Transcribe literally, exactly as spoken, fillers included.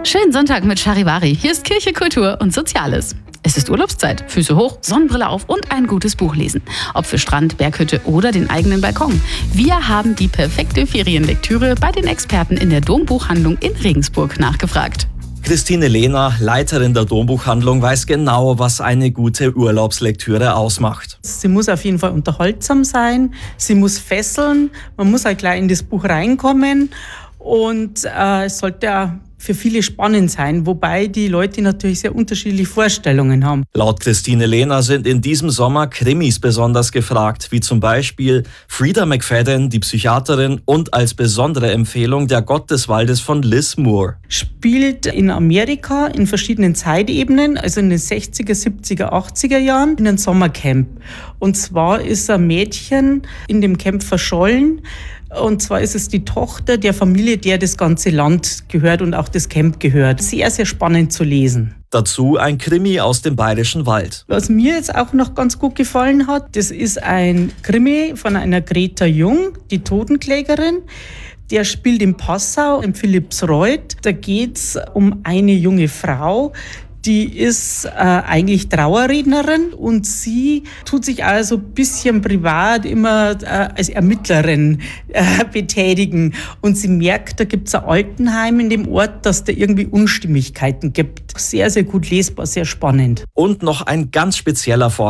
Schönen Sonntag mit Charivari. Hier ist Kirche, Kultur und Soziales. Es ist Urlaubszeit. Füße hoch, Sonnenbrille auf und ein gutes Buch lesen. Ob für Strand, Berghütte oder den eigenen Balkon. Wir haben die perfekte Ferienlektüre bei den Experten in der Dombuchhandlung in Regensburg nachgefragt. Christine Lehner, Leiterin der Dombuchhandlung, weiß genau, was eine gute Urlaubslektüre ausmacht. Sie muss auf jeden Fall unterhaltsam sein, sie muss fesseln, man muss halt gleich in das Buch reinkommen und äh, es sollte auch für viele spannend sein, wobei die Leute natürlich sehr unterschiedliche Vorstellungen haben. Laut Christine Lehner sind in diesem Sommer Krimis besonders gefragt, wie zum Beispiel Frida McFadden, die Psychiaterin, und als besondere Empfehlung Der Gott des Waldes von Liz Moore. Spielt in Amerika in verschiedenen Zeitebenen, also in den sechziger, siebziger, achtziger Jahren, in einem Sommercamp. Und zwar ist ein Mädchen in dem Camp verschollen. Und zwar ist es die Tochter der Familie, der das ganze Land gehört und auch das Camp gehört. Sehr, sehr spannend zu lesen. Dazu ein Krimi aus dem Bayerischen Wald. Was mir jetzt auch noch ganz gut gefallen hat, das ist ein Krimi von einer Greta Jung, die Totenklägerin. Der spielt in Passau, in Philippsreuth. Da geht's um eine junge Frau, die ist äh, eigentlich Trauerrednerin und sie tut sich also ein bisschen privat immer äh, als Ermittlerin äh, betätigen. Und sie merkt, da gibt's ein Altenheim in dem Ort, dass da irgendwie Unstimmigkeiten gibt. Sehr, sehr gut lesbar, sehr spannend. Und noch ein ganz spezieller Vorschlag